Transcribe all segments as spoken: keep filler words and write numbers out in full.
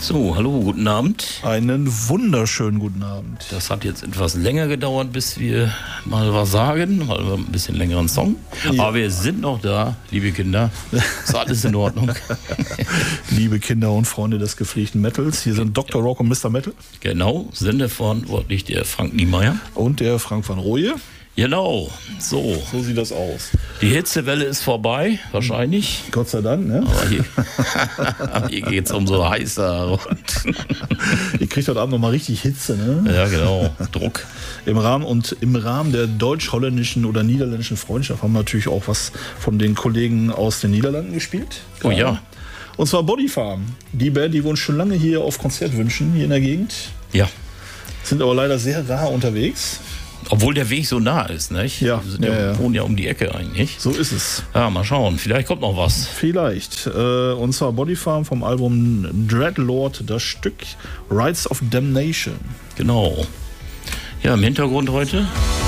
So, hallo, guten Abend. Einen wunderschönen guten Abend. Das hat jetzt etwas länger gedauert, bis wir mal was sagen, weil wir ein bisschen längeren Song. Ja. Aber wir sind noch da, liebe Kinder. Ist alles in Ordnung. Liebe Kinder und Freunde des gepflegten Metals, hier sind Doktor Rock und Mister Metal. Genau, sendeverantwortlich der Frank Niemeyer. Und der Frank van Rooyen. Genau, so. So sieht das aus. Die Hitzewelle ist vorbei, wahrscheinlich. Gott sei Dank, ne? Aber hier, hier geht es um so heißer. Ihr kriegt heute Abend nochmal richtig Hitze, ne? Ja, genau. Druck. Im Rahmen und im Rahmen der deutsch-holländischen oder niederländischen Freundschaft haben wir natürlich auch was von den Kollegen aus den Niederlanden gespielt. Oh ja. Und zwar Bodyfarm. Die Band, die wir uns schon lange hier auf Konzert wünschen, hier in der Gegend. Ja. Sind aber leider sehr rar unterwegs. Obwohl der Weg so nah ist, nicht? Ja, Wir sind ja, ja, ja. wohnen ja um die Ecke eigentlich. So ist es. Ja, mal schauen. Vielleicht kommt noch was. Vielleicht. Äh, und zwar Bodyfarm vom Album Dreadlord, das Stück Rites of Damnation. Genau. Ja, im Hintergrund heute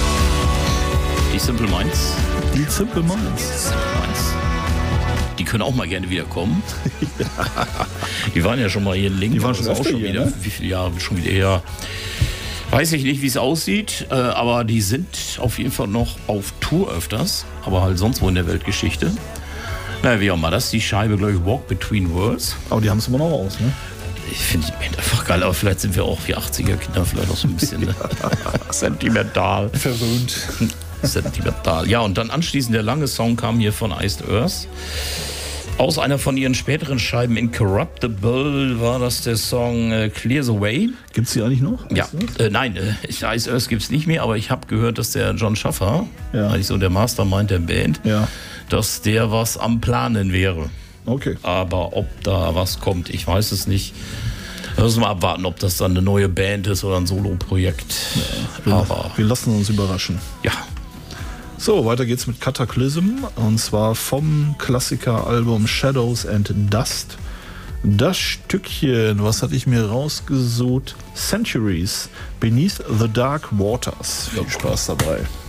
die Simple Minds. Die Simple Minds. Simple Minds. Die können auch mal gerne wiederkommen. Ja. Die waren ja schon mal hier in Link. Die waren schon, auch schon hier, wieder. Ne? Wie viele Jahre schon wieder her? Weiß ich nicht, wie es aussieht, äh, aber die sind auf jeden Fall noch auf Tour öfters, aber halt sonst wo in der Weltgeschichte. Naja, wie auch immer, das ist die Scheibe, glaube ich, Walk Between Worlds. Aber die haben es immer noch aus, ne? Ich finde die Band einfach geil, aber vielleicht sind wir auch wie achtziger-Kinder, vielleicht auch so ein bisschen ne? sentimental. Verwöhnt. Sentimental. Ja, und dann anschließend der lange Song kam hier von Iced Earth. Aus einer von ihren späteren Scheiben, Incorruptible, war das der Song äh, Clear the Way. Gibt es die eigentlich noch? Ja, äh, nein, äh, Iced Earth gibt es nicht mehr, aber ich habe gehört, dass der John Schaffer, ja. eigentlich so der Mastermind der Band, ja. dass der was am Planen wäre. Okay. Aber ob da was kommt, ich weiß es nicht. Müssen wir abwarten, ob das dann eine neue Band ist oder ein Solo-Projekt. Ja, wir, aber wir lassen uns überraschen. Ja. So, weiter geht's mit Cataclysm, und zwar vom Klassiker-Album Shadows and Dust. Das Stückchen, was hatte ich mir rausgesucht? Centuries, Beneath the Dark Waters. Viel Spaß dabei.